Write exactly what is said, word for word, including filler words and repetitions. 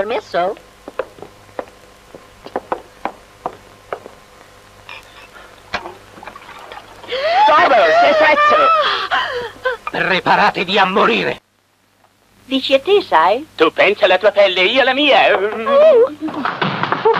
permesso? Barbaro, sei pezzo! Preparatevi a morire! Dici a te, sai? Tu pensi alla tua pelle, io alla mia! Uh.